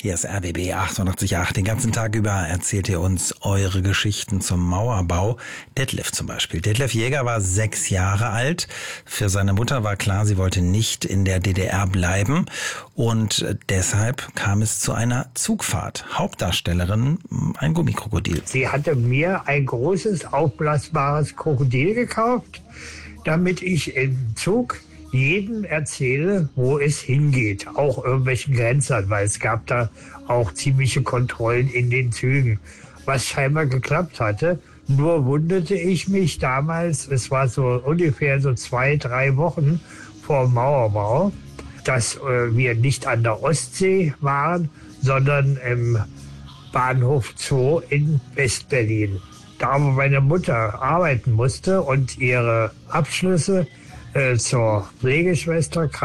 Hier ist RBB 88.8. Den ganzen Tag über erzählt ihr uns eure Geschichten zum Mauerbau. Detlef zum Beispiel. Detlef Jäger war 6 Jahre alt. Für seine Mutter war klar, sie wollte nicht in der DDR bleiben. Und deshalb kam es zu einer Zugfahrt. Hauptdarstellerin, ein Gummikrokodil. Sie hatte mir ein großes, aufblasbares Krokodil gekauft, damit ich im Zug jedem erzähle, wo es hingeht, auch irgendwelchen Grenzern, weil es gab da auch ziemliche Kontrollen in den Zügen, was scheinbar geklappt hatte. Nur wunderte ich mich damals, es war so ungefähr so 2-3 Wochen vor dem Mauerbau, dass wir nicht an der Ostsee waren, sondern im Bahnhof Zoo in West-Berlin. Da wo meine Mutter arbeiten musste und ihre Abschlüsse zur Pflegeschwester